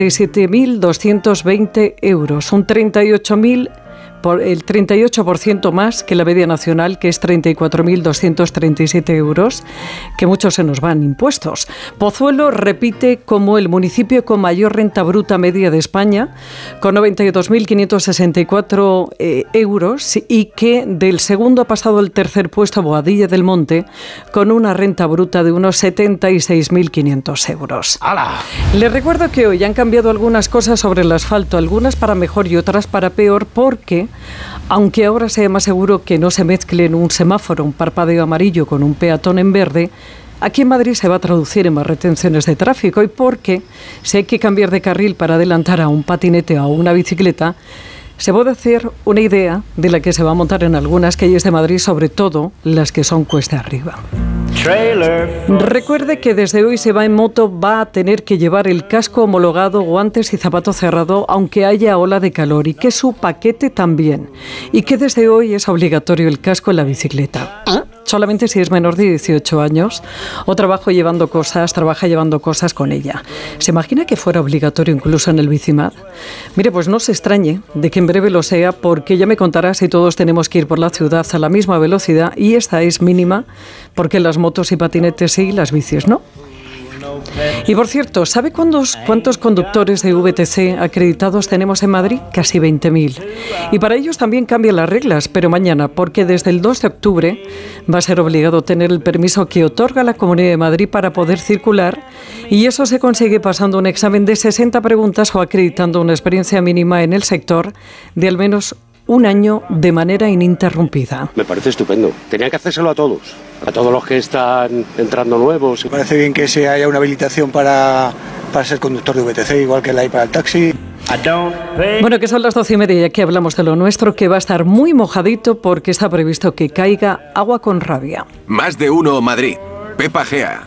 7.220 euros, un 38% más que la media nacional, que es 34.237 euros, que muchos se nos van impuestos. Pozuelo repite como el municipio con mayor renta bruta media de España, con 92.564 euros, y que del segundo ha pasado al tercer puesto Boadilla del Monte, con una renta bruta de unos 76.500 euros. ¡Hala! Les recuerdo que hoy han cambiado algunas cosas sobre el asfalto, algunas para mejor y otras para peor, porque aunque ahora sea más seguro que no se mezcle en un semáforo un parpadeo amarillo con un peatón en verde, aquí en Madrid se va a traducir en más retenciones de tráfico, y porque si hay que cambiar de carril para adelantar a un patinete o a una bicicleta, se puede hacer una idea de la que se va a montar en algunas calles de Madrid, sobre todo las que son cuesta arriba. Recuerde que desde hoy se va en moto, va a tener que llevar el casco homologado, guantes y zapato cerrado, aunque haya ola de calor, y que su paquete también. Y que desde hoy es obligatorio el casco en la bicicleta. Solamente si es menor de 18 años o trabaja llevando cosas con ella. ¿Se imagina que fuera obligatorio incluso en el Bicimad? Mire, pues no se extrañe de que en breve lo sea, porque ya me contará si todos tenemos que ir por la ciudad a la misma velocidad, y esta es mínima, porque las motos y patinetes sí, las bicis no. Y por cierto, ¿sabe cuántos conductores de VTC acreditados tenemos en Madrid? Casi 20.000. Y para ellos también cambian las reglas, pero mañana, porque desde el 2 de octubre va a ser obligado tener el permiso que otorga la Comunidad de Madrid para poder circular, y eso se consigue pasando un examen de 60 preguntas o acreditando una experiencia mínima en el sector de al menos un año de manera ininterrumpida. Me parece estupendo. Tenía que hacérselo a todos los que están entrando nuevos. Me parece bien que se haya una habilitación para ser conductor de VTC, igual que la hay para el taxi. Bueno, que son las 12:30 y aquí hablamos de lo nuestro, que va a estar muy mojadito porque está previsto que caiga agua con rabia. Más de uno Madrid. Pepa Gea.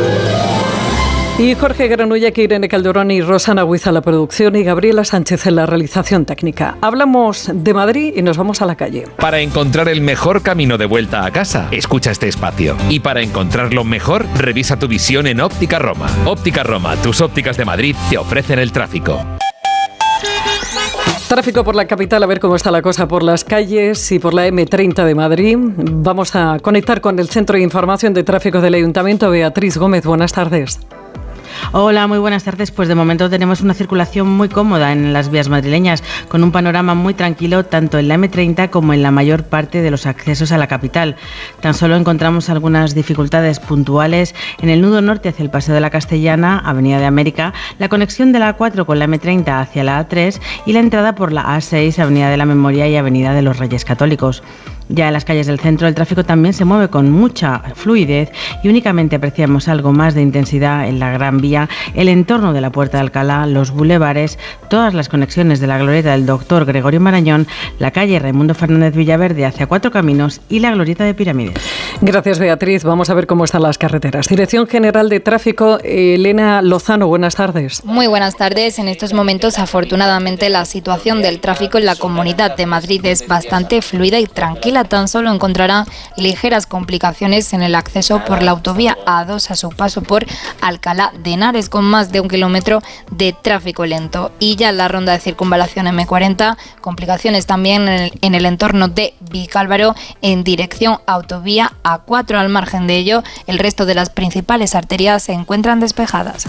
Y Jorge Granulla, que Irene Calderón y Rosana Huiza la producción, y Gabriela Sánchez en la realización técnica. Hablamos de Madrid y nos vamos a la calle. Para encontrar el mejor camino de vuelta a casa, escucha este espacio. Y para encontrarlo mejor, revisa tu visión en Óptica Roma. Óptica Roma, tus ópticas de Madrid, te ofrecen el tráfico. Tráfico por la capital, a ver cómo está la cosa por las calles y por la M30 de Madrid. Vamos a conectar con el Centro de Información de Tráfico del Ayuntamiento. Beatriz Gómez, buenas tardes. Hola, muy buenas tardes. Pues de momento tenemos una circulación muy cómoda en las vías madrileñas, con un panorama muy tranquilo tanto en la M30 como en la mayor parte de los accesos a la capital. Tan solo encontramos algunas dificultades puntuales en el nudo norte hacia el Paseo de la Castellana, Avenida de América, la conexión de la A4 con la M30 hacia la A3 y la entrada por la A6, Avenida de la Memoria y Avenida de los Reyes Católicos. Ya en las calles del centro el tráfico también se mueve con mucha fluidez y únicamente apreciamos algo más de intensidad en la Gran Vía, el entorno de la Puerta de Alcalá, los bulevares, todas las conexiones de la glorieta del Doctor Gregorio Marañón, la calle Raimundo Fernández Villaverde hacia Cuatro Caminos y la glorieta de Pirámides. Gracias, Beatriz. Vamos a ver cómo están las carreteras. Dirección General de Tráfico, Elena Lozano, buenas tardes. Muy buenas tardes. En estos momentos, afortunadamente, la situación del tráfico en la Comunidad de Madrid es bastante fluida y tranquila. Tan solo encontrará ligeras complicaciones en el acceso por la autovía A2 a su paso por Alcalá de Henares, con más de 1 kilómetro de tráfico lento. Y ya en la ronda de circunvalación M40, complicaciones también en el entorno de Vicálvaro en dirección autovía A4. Al margen de ello, el resto de las principales arterias se encuentran despejadas.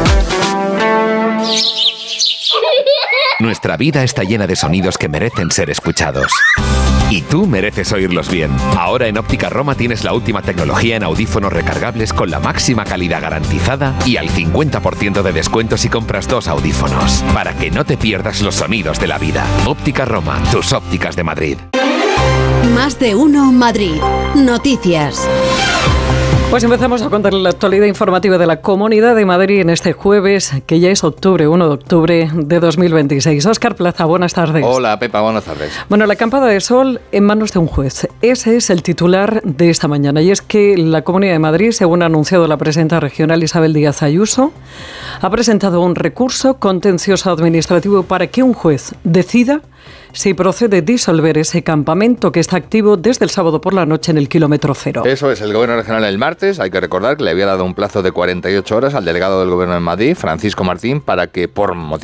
Nuestra vida está llena de sonidos que merecen ser escuchados. Y tú mereces oírlos bien. Ahora en Óptica Roma tienes la última tecnología en audífonos recargables con la máxima calidad garantizada y al 50% de descuento si compras 2 audífonos. Para que no te pierdas los sonidos de la vida. Óptica Roma, tus ópticas de Madrid. Más de uno Madrid. Noticias. Pues empezamos a contarle la actualidad informativa de la Comunidad de Madrid en este jueves, que ya es 1 de octubre de 2026. Óscar Plaza, buenas tardes. Hola, Pepa, buenas tardes. Bueno, la acampada de sol en manos de un juez. Ese es el titular de esta mañana. Y es que la Comunidad de Madrid, según ha anunciado la presidenta regional Isabel Díaz Ayuso, ha presentado un recurso contencioso administrativo para que un juez decida si procede disolver ese campamento que está activo desde el sábado por la noche en el kilómetro cero. Eso es, el Gobierno regional el martes, hay que recordar que le había dado un plazo de 48 horas al delegado del Gobierno en Madrid, Francisco Martín, para que por motivos